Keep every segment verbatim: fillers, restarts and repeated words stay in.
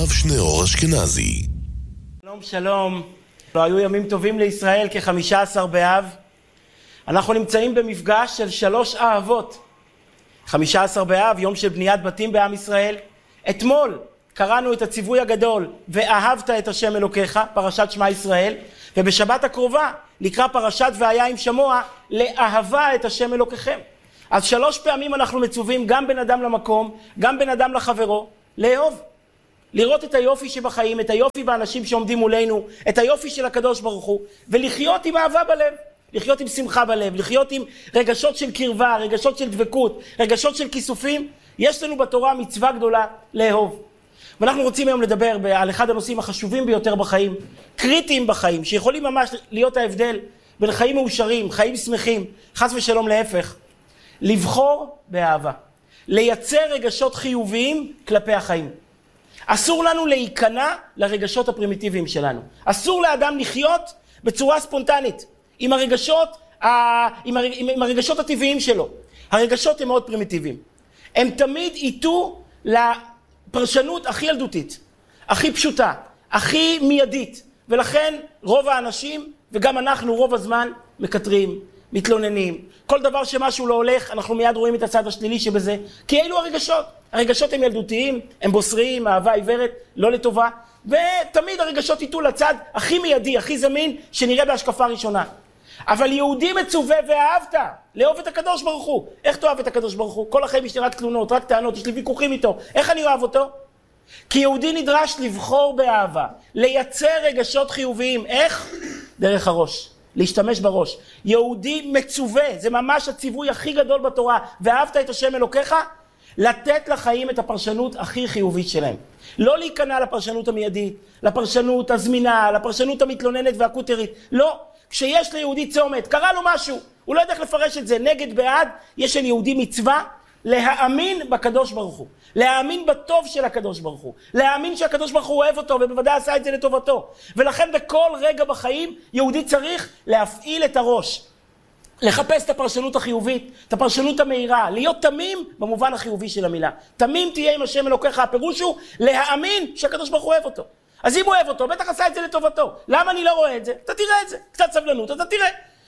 הרב שניאור אשכנזי. שלום שלום, לא היו ימים טובים לישראל כ-חמישה עשר באב. אנחנו נמצאים במפגש של שלוש אהבות. חמישה עשר באב, יום של בניית בתים בעם ישראל. אתמול קראנו את הציווי הגדול, ואהבת את השם אלוקיך, פרשת שמע ישראל, ובשבת הקרובה נקרא פרשת והיה עם שמוע, לאהבה את השם אלוקיכם. אז שלוש פעמים אנחנו מצווים גם בן אדם למקום, גם בן אדם לחברו, לאהוב. לראות את היופי שבחיים, את היופי באנשים שעומדים מולנו, את היופי של הקדוש ברוך הוא, ולחיות עם אהבה בלב, לחיות עם שמחה בלב, לחיות עם רגשות של קרבה, רגשות של דבקות, רגשות של כיסופים. יש לנו בתורה מצווה גדולה לאהוב. ואנחנו רוצים היום לדבר על אחד הנושאים החשובים ביותר בחיים, קריטיים בחיים, שיכולים ממש להיות ההבדל בין חיים מאושרים, חיים שמחים, חס ושלום להפך. לבחור באהבה, לייצר רגשות חיוביים כלפי החיים. אסור לנו להיכנע לרגשות הפרימיטיביים שלנו. אסור לאדם לחיות בצורה ספונטנית, עם הרגשות, עם הרגשות הטבעיים שלו. הרגשות הם מאוד פרימיטיביים. הם תמיד ייתו לפרשנות הכי ילדותית, הכי פשוטה, הכי מיידית. ולכן רוב האנשים, וגם אנחנו רוב הזמן, מקטרים, מתלוננים. כל דבר שמשהו לא הולך, אנחנו מיד רואים את הצד השלילי שבזה. כי אלו הרגשות. הרגשות הם ילדותיים, הם בוסריים, אהבה עיוורת, לא לטובה. ותמיד הרגשות ייתו לצד הכי מיידי, הכי זמין, שנראה בהשקפה ראשונה. אבל יהודי מצווה ואהבת, לאהוב את הקדוש ברוך הוא. איך תאהב את הקדוש ברוך הוא? כל החיים יש לי רק תלונות, רק טענות, יש לי ויכוחים איתו. איך אני אוהב אותו? כי יהודי נדרש לבחור באהבה, לייצר רגשות חיוביים. איך? דרך הראש. להשתמש בראש. יהודי מצווה, זה ממש הציווי הכי גדול בתורה, ואהבת את השם אלוקיך, לתת לחיים את הפרשנות הכי חיובית שלהם. לא להיכנע לפרשנות המיידית, לפרשנות הזמינה, לפרשנות המתלוננת והקוטרית. לא. כשיש ליהודי צומת, קרה לו משהו, הוא לא יודע איך לפרש את זה, נגד בעד, יש של יהודי מצווה, להאמין בקדוש ברוך הוא, להאמין בטוב של הקדוש ברוך הוא, להאמין שהקדוש ברוך הוא אוהב אותו, ובוודאי עשה את זה לטובתו. ולכן בכל רגע בחיים, יהודי צריך להפעיל את הראש, לחפש את הפרשנות החיובית, את הפרשנות המהירה, להיות תמים במובן החיובי של המילה. תמים תהיה עם השם אלוקיך, הפירוש הוא להאמין שהקדוש ברוך הוא אוהב אותו. אז אם הוא אוהב אותו, בטח עשה את זה לטובתו. למה אני לא רואה את זה? אתה תראה את זה. קצת סבלנות, אתה תראה.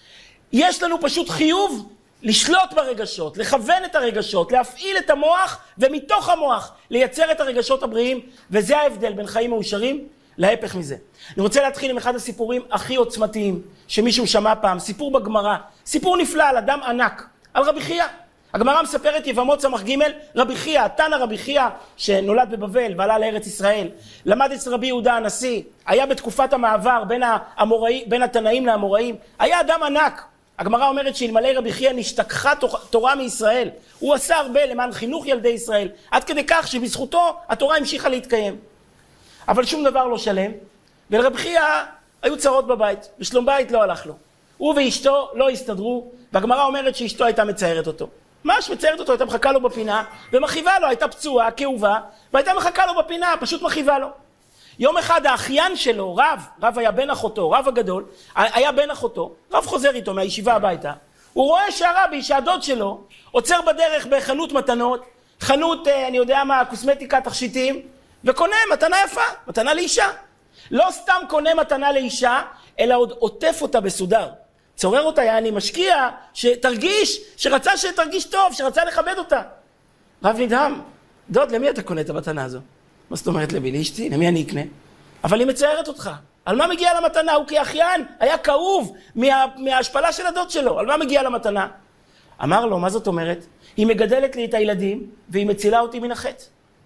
יש לנו פשוט חיוב לשלוט ברגשות, לכוון את הרגשות, להפעיל את המוח, ומתוך המוח לייצר את הרגשות הבריאים, וזה ההבדל בין חיים מאושרים להפך מזה. אני רוצה להתחיל עם אחד הסיפורים הכי עוצמתיים שמישהו שמע פעם, סיפור בגמרא, סיפור נפלא על אדם ענק, על רבי חייא. הגמרא מספרת יבמות סמך ג' רבי חייא, תנא רבי חייא שנולד בבבל ועלה לארץ ישראל, למד אצל רבי יהודה הנשיא, היה בתקופת המעבר בין, האמוראי, בין התנאים לאמוראים, היה אדם ענק. הגמרא אומרת שאלמלא רבי חייא נשתכחה תורה מישראל, הוא עשה הרבה למען חינוך ילדי ישראל, עד כדי כך שבזכותו התורה המשיכה להתקיים. אבל שום דבר לא שלם, ולרבי חייא היו צרות בבית, בשלום בית לא הלך לו. הוא ואשתו לא הסתדרו, והגמרא אומרת שאשתו הייתה מציירת אותו. ממש מציירת אותו, הייתה מחכה לו בפינה, ומחיבה לו, הייתה פצועה, כאובה, והייתה מחכה לו בפינה, פשוט מחיבה לו. יום אחד האחיין שלו, רב, רב היה בן אחותו, רב הגדול, היה בן אחותו, רב חוזר איתו מהישיבה הביתה, הוא רואה שהרבי, שהדוד שלו, עוצר בדרך בחנות מתנות, חנות, אני יודע מה, קוסמטיקה, תכשיטים, וקונה מתנה יפה, מתנה לאישה. לא סתם קונה מתנה לאישה, אלא עוד עוטף אותה בסודר. צורר אותה, יעני משקיע, שתרגיש, שרצה שתרגיש טוב, שרצה לכבד אותה. רב נדהם, דוד, למי אתה קונה את המתנה הזו? מה זאת אומרת למי? לאשתי? למי אני אקנה? אבל היא מציירת אותך. על מה מגיע למתנה? הוא כאחיין היה כאוב מה, מההשפלה של הדוד שלו. על מה מגיע למתנה? אמר לו, מה זאת אומרת? היא מגדלת לי את הילדים, והיא מצילה אותי מן החטא.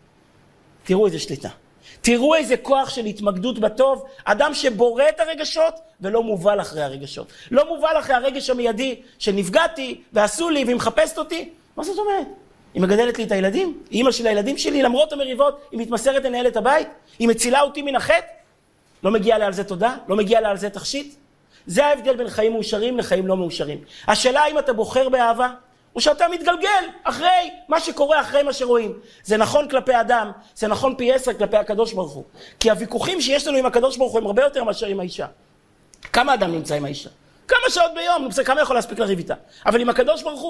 תראו איזה שליטה. תראו איזה כוח של התמקדות בטוב, אדם שבורא את הרגשות ולא מובל אחרי הרגשות. לא מובל אחרי הרגש המיידי שנפגעתי ועשו לי והיא מחפשת אותי. מה זאת אומרת? היא מגדלת לי את הילדים, היא אמא של הילדים שלי, למרות המריבות, היא מתמסרת לנהל את הבית, היא מצילה אותי מן החטא. לא מגיע לה על זה תודה, לא מגיע לה על זה תכשיט. זה ההבדל בין חיים מאושרים לחיים לא מאושרים. השאלה אם אתה בוחר באהבה, או שאתה מתגלגל אחרי מה שקורה, אחרי מה שרואים. זה נכון כלפי אדם, זה נכון פי עשר כלפי הקדוש ברוך הוא. כי הוויכוחים שיש לנו עם הקדוש ברוך הוא הם הרבה יותר מאשר עם האישה. כמה אדם נמצא עם האישה? כמה שעות ביום, כמה יכול להספיק לריב איתה? אבל עם הקדוש ברוך הוא,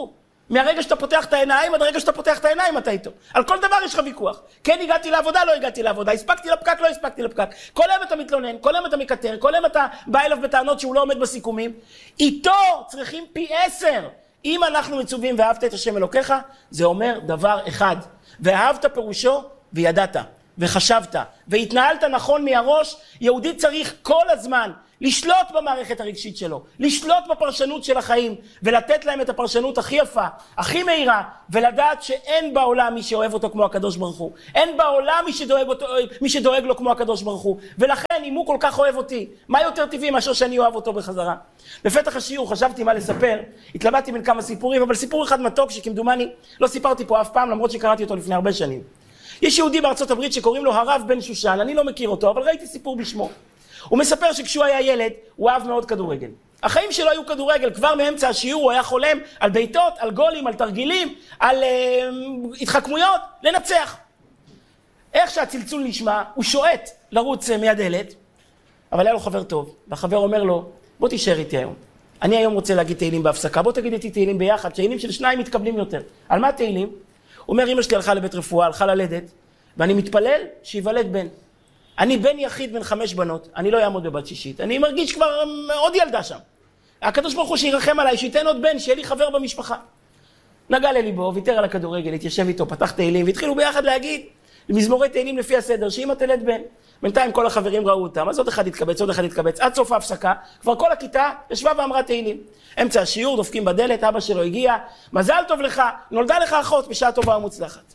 מהרגע שאתה פותח את העיניים, עד הרגע שאתה פותח את העיניים אתה איתו. על כל דבר יש לך ויכוח. כן הגעתי לעבודה, לא הגעתי לעבודה, הספקתי לפקק, לא הספקתי לפקק. כל יום אתה מתלונן, כל יום אתה מקטר, כל יום אתה בא אליו בטענות שהוא לא עומד בסיכומים. איתו צריכים פי עשר. אם אנחנו מצווים ואהבת את השם אלוקיך, זה אומר דבר אחד. ואהבת פירושו וידעת, וחשבת, והתנהלת נכון מהראש. יהודי צריך כל הזמן לשלוט במערכת הרגשית שלו, לשלוט בפרשנות של החיים, ולתת להם את הפרשנות הכי יפה, הכי מהירה, ולדעת שאין בעולם מי שאוהב אותו כמו הקדוש ברוך הוא. אין בעולם מי שדואג, אותו, מי שדואג לו כמו הקדוש ברוך הוא. ולכן, אם הוא כל כך אוהב אותי, מה יותר טבעי מאשר שאני אוהב אותו בחזרה? בפתח השיעור חשבתי מה לספר, התלבטתי בין כמה סיפורים, אבל סיפור אחד מתוק שכמדומני לא סיפרתי פה אף פעם, למרות שקראתי אותו לפני הרבה שנים. יש יהודי בארצות הברית שקוראים לו הרב בן שושן, אני לא מכיר אותו, אבל ראיתי סיפור בשמו. הוא מספר שכשהוא היה ילד, הוא אהב מאוד כדורגל. החיים שלו היו כדורגל, כבר מאמצע השיעור הוא היה חולם על ביתות, על גולים, על תרגילים, על uh, התחכמויות, לנצח. איך שהצלצול נשמע, הוא שואט לרוץ uh, מהדלת, אבל היה לו חבר טוב, והחבר אומר לו, בוא תישאר איתי היום. אני היום רוצה להגיד תהילים בהפסקה, בוא תגיד איתי תהילים ביחד, תהילים של שניים מתקבלים יותר. על מה תהילים? הוא אומר, אמא שלי הלכה לבית רפואה, הלכה ללדת, ואני מתפלל שיוולד בן. אני בן יחיד בין חמש בנות, אני לא אעמוד בבת שישית, אני מרגיש כבר עוד ילדה שם. הקדוש ברוך הוא שירחם עליי, שייתן עוד בן, שיהיה לי חבר במשפחה. נגע לליבו, ויתר על הכדורגל, התיישב איתו, פתח תהילים, והתחילו ביחד להגיד, מזמורי תהילים לפי הסדר, שאמא תלד בן. בינתיים כל החברים ראו אותם, אז עוד אחד התקבץ, עוד אחד התקבץ, עד סוף ההפסקה, כבר כל הכיתה ישבה ואמרה תהילים. אמצע השיעור, דופקים בדלת, אבא שלו הגיע, מזל טוב לך, נולדה לך אחות בשעה טובה ומוצלחת.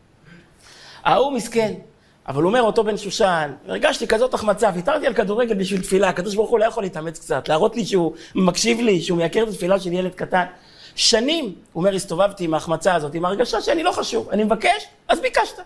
ההוא מסכן, אבל הוא אומר אותו בן שושן, הרגשתי כזאת החמצה, ויתרתי על כדורגל בשביל תפילה, הקדוש ברוך הוא לא יכול להתאמץ קצת, להראות לי שהוא מקשיב לי, שהוא מייקר את התפילה של ילד קטן. שנים, הוא אומר, הסתובבתי עם ההחמצה הזאת, עם הרגשה שאני לא חשוב, אני מבקש, אז ביקשת.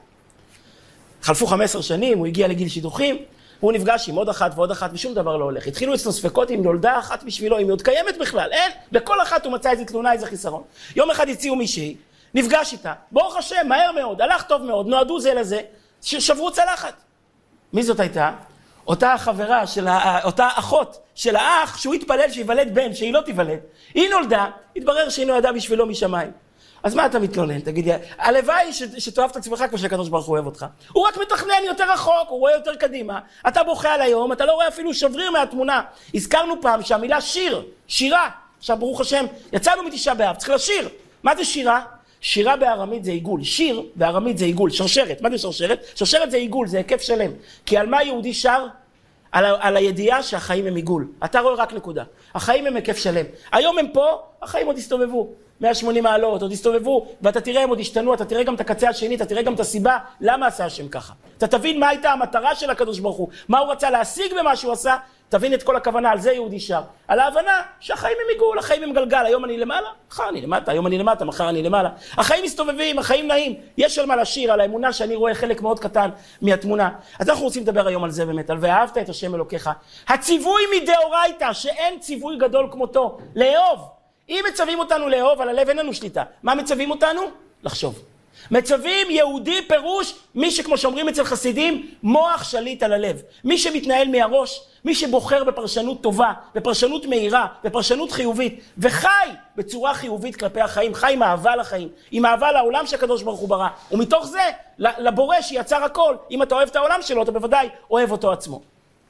חלפו חמש עשרה שנים, הוא הגיע לגיל שידוכים, והוא נפגש עם עוד אחת ועוד אחת, ושום דבר לא הולך. התחילו אצלו ספקות אם נולדה אחת בשבילו, אם היא עוד קיימת בכלל, אין, בכל אחת הוא מצא איזה תלונה, איזה חיסרון. יום אחד הציעו מישהי, נפגש איתה, ברוך השם, מהר מאוד, הלך טוב מאוד, נועדו זה לזה, שברו צלחת. מי זאת הייתה? אותה החברה של ה... אותה אחות של האח, שהוא התפלל שיוולד בן, שהיא לא תיוולד. היא נולדה, התברר שהיא נולדה בשבילו משמיים. אז מה אתה מתלונן? תגיד, הלוואי ש... שתאהב את עצמך כמו שהקדוש ברוך הוא אוהב אותך. הוא רק מתכנן יותר רחוק, הוא רואה יותר קדימה. אתה בוכה על היום, אתה לא רואה אפילו שבריר מהתמונה. הזכרנו פעם שהמילה שיר, שירה, עכשיו ברוך השם, יצאנו מתשעה באב, צריך לשיר. מה זה שירה? שירה בארמית זה עיגול, שיר בארמית זה עיגול, שרשרת. מה זה שרשרת? שרשרת זה עיגול, זה היקף שלם. כי על מה יהודי שר? על, ה- על הידיעה שהחיים הם עיגול. אתה רואה רק נקודה. החיים הם היקף שלם. היום הם פה, החיים עוד הסתובבו. מאה ושמונים מעלות, עוד הסתובבו, ואתה תראה הם עוד השתנו, אתה תראה גם את הקצה השני, אתה תראה גם את הסיבה, למה עשה השם ככה. אתה תבין מה הייתה המטרה של הקדוש ברוך הוא, מה הוא רצה להשיג במה שהוא עשה, תבין את כל הכוונה, על זה יהודי שר. על ההבנה שהחיים הם עיגול, החיים הם גלגל, היום אני למעלה, מחר אני למטה, היום אני למטה, מחר אני למעלה. החיים מסתובבים, החיים נעים, יש על מה לשיר, על האמונה שאני רואה חלק מאוד קטן מהתמונה. אז אנחנו רוצים לדבר היום על זה באמת, על ואהבת את השם אלוקיך. הציווי מדאורייתא, שאין ציווי גדול כמותו, לאהוב. אם מצווים אותנו לאהוב, על הלב אין לנו שליטה. מה מצווים אותנו? לחשוב. מצווים יהודי פירוש, מי שכמו שאומרים אצל חסידים, מוח שליט על הלב. מי שמתנהל מהראש, מי שבוחר בפרשנות טובה, בפרשנות מהירה, בפרשנות חיובית, וחי בצורה חיובית כלפי החיים, חי עם אהבה לחיים, עם אהבה לעולם שהקדוש ברוך הוא ברא. ומתוך זה, לבורא שיצר הכל, אם אתה אוהב את העולם שלו, אתה בוודאי אוהב אותו עצמו.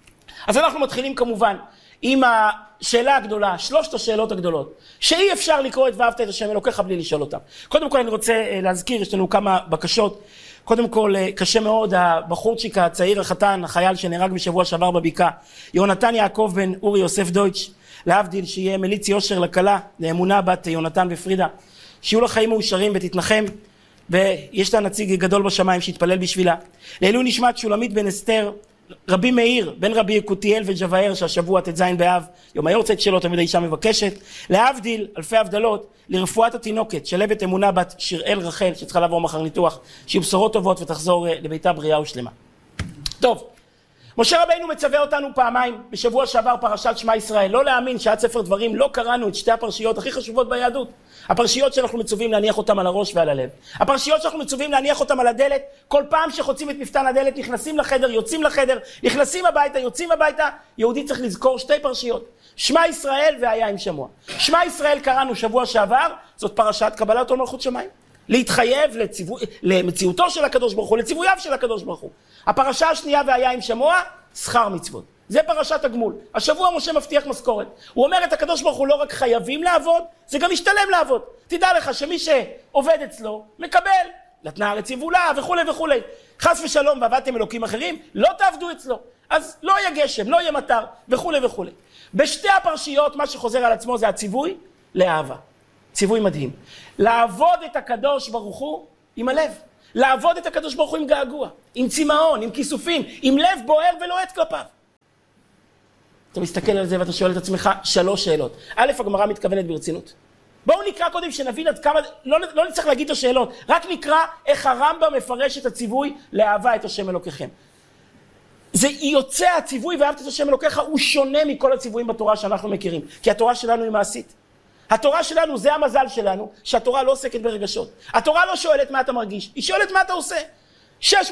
אז אנחנו מתחילים כמובן עם השאלה הגדולה, שלושת השאלות הגדולות, שאי אפשר לקרוא את ואהבת את השם אלוקיך בלי לשאול אותם. קודם כל אני רוצה להזכיר, יש לנו כמה בקשות. קודם כל, קשה מאוד, הבחורצ'יק הצעיר החתן, החייל שנהרג בשבוע שעבר בבקעה, יונתן יעקב בן אורי יוסף דויטש, להבדיל שיהיה מליץ יושר לכלה, לאמונה בת יונתן ופרידה, שיהיו לחיים מאושרים ותתנחם, ויש לה נציג גדול בשמיים שהתפלל בשבילה. לעילוי נשמת שולמית בן אסתר, רבי מאיר, בן רבי יקותיאל וג'באר, שהשבוע תז באב, יום היורצייט שלו, תמיד האישה מבקשת, להבדיל, אלפי הבדלות, לרפואת התינוקת, שלבת אמונה בת שיראל רחל, שצריכה לעבור מחר ניתוח, שיהיו בשורות טובות ותחזור לביתה בריאה ושלמה. טוב, משה רבינו מצווה אותנו פעמיים, בשבוע שעבר פרשת שמע ישראל, לא להאמין שעד ספר דברים לא קראנו את שתי הפרשיות הכי חשובות ביהדות. הפרשיות שאנחנו מצווים להניח אותם על הראש ועל הלב. הפרשיות שאנחנו מצווים להניח אותם על הדלת, כל פעם שחוצים את מפתן הדלת, נכנסים לחדר, יוצאים לחדר, נכנסים הביתה, יוצאים הביתה. יהודי צריך לזכור שתי פרשיות, שמע ישראל והיה עם שמוע. שמע ישראל קראנו שבוע שעבר, זאת פרשת קבלת עול מלכות שמיים. להתחייב לציוו... למציאותו של הקדוש ברוך הוא, לציווייו של הקדוש ברוך הוא. הפרשה השנייה והיה עם שמוע, שכר מצוות. זה פרשת הגמול. השבוע משה מבטיח משכורת. הוא אומר את הקדוש ברוך הוא לא רק חייבים לעבוד, זה גם משתלם לעבוד. תדע לך שמי שעובד אצלו, מקבל. נתנה הארץ יבולה וכו' וכו'. חס ושלום ועבדתם אלוקים אחרים, לא תעבדו אצלו. אז לא יהיה גשם, לא יהיה מטר וכו' וכו'. בשתי הפרשיות מה שחוזר על עצמו זה הציווי לאהבה. ציווי מדהים. לעבוד את הקדוש ברוך הוא עם הלב. לעבוד את הקדוש ברוך הוא עם געגוע, עם צמאון, עם כיסופים, עם לב בוער ולוהט כלפיו. אתה מסתכל על זה ואתה שואל את עצמך שלוש שאלות. א', הגמרא מתכוונת ברצינות. בואו נקרא קודם שנבין עד כמה, לא, לא נצטרך להגיד את השאלות, רק נקרא איך הרמב"ם מפרש את הציווי לאהבה את השם אלוקיכם. זה יוצא הציווי ואהבת את השם אלוקיך, הוא שונה מכל הציוויים בתורה שאנחנו מכירים, כי התורה שלנו היא מעשית. התורה שלנו, זה המזל שלנו, שהתורה לא עוסקת ברגשות. התורה לא שואלת מה אתה מרגיש, היא שואלת מה אתה עושה. שש